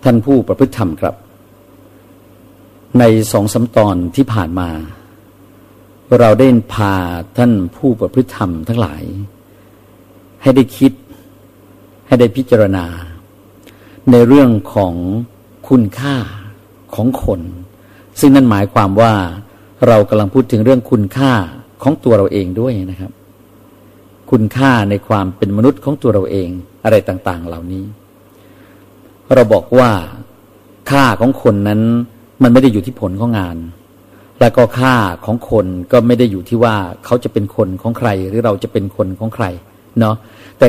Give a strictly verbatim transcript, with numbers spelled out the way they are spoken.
ท่านผู้ประพฤติธรรมครับในสองสามตอนที่ผ่านมาเราได้พาท่านผู้ประพฤติธรรมทั้งหลายให้ได้คิดให้ได้พิจารณาในเรื่องของคุณค่าของคนซึ่งนั่นหมายความว่าเรากำลังพูดถึงเรื่องคุณค่าของตัวเราเองด้วยนะครับคุณค่าในความเป็นมนุษย์ของตัวเราเองอะไรต่างๆเหล่านี้เราบอกว่าค่าของคนนั้นมันไม่ได้อยู่ที่ผลของงานและก็ค่าของคนก็ไม่ได้อยู่ที่ว่าเขาจะเป็นคนของใครหรือเราจะเป็นคนของใครเนาะแต่